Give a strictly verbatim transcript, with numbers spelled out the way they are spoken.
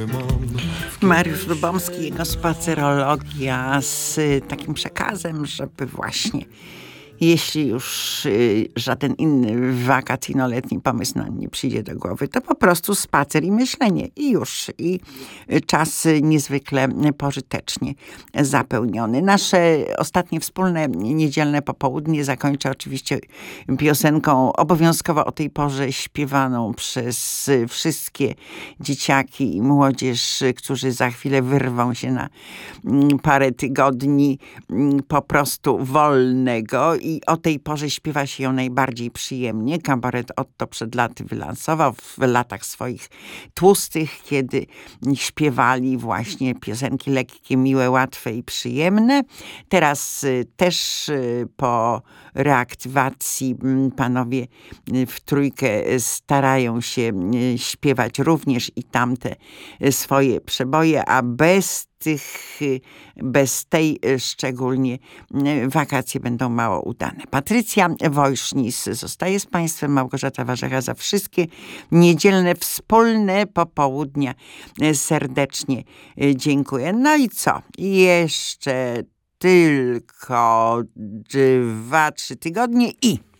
Mariusz Lubomski, jego spacerologia z takim przekazem, żeby właśnie, jeśli już y, żaden inny wakacyjno-letni pomysł nam nie przyjdzie do głowy, to po prostu spacer i myślenie i już. I czas niezwykle pożytecznie zapełniony. Nasze ostatnie wspólne niedzielne popołudnie zakończę oczywiście piosenką obowiązkowo o tej porze śpiewaną przez wszystkie dzieciaki i młodzież, którzy za chwilę wyrwą się na parę tygodni po prostu wolnego i o tej porze śpiewa się ją najbardziej przyjemnie. Kabaret Otto przed laty wylansował w latach swoich tłustych, kiedy śpiewali właśnie piosenki lekkie, miłe, łatwe i przyjemne. Teraz też po reaktywacji panowie w trójkę starają się śpiewać również i tamte swoje przeboje, a bez tych, bez tej szczególnie wakacje będą mało udane. Patrycja Wojsznis zostaje z Państwem, Małgorzata Warzecha za wszystkie niedzielne wspólne popołudnia serdecznie dziękuję. No i co? Jeszcze tylko dwa, trzy tygodnie i